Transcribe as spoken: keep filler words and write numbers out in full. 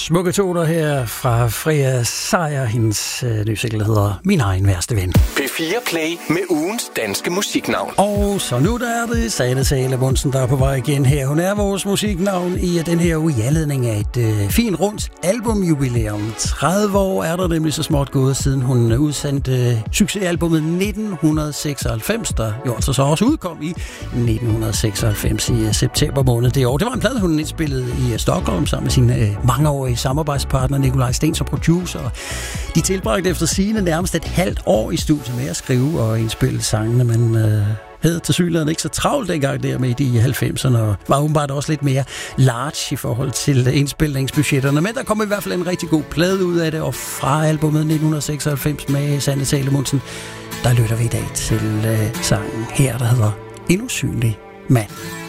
Smukke toner her fra Freja Sejer, hendes øh, nye single hedder Min egen værste ven. P fire Play med ugens danske musiknavn. Og så nu der er det Sanne Salomonsen, der er på vej igen her. Hun er vores musiknavn i den her uge i anledning af et øh, fint rundt albumjubilæum. tredive år er der nemlig så småt gået, siden hun udsendte øh, succesalbummet nitten seksoghalvfems, der jo altså så også udkom i nitten seksoghalvfems i øh, september måned det år. Det var en plade, hun indspillede i øh, Stockholm sammen med sin øh, mangeårige samarbejdspartner Nikolaj Sten som producer. De tilbragte efter sigende nærmest et halvt år i studiet med at skrive og indspille sangene, men øh, havde tilsyneladende ikke så travlt dengang der med i halvfemserne, og var åbenbart også lidt mere large i forhold til indspilningsbudgetterne. Men der kom i hvert fald en rigtig god plade ud af det, og fra albumet nitten seksoghalvfems med Sanne Salomonsen, der lytter vi i dag til øh, sangen her, der hedder En usynlig mand.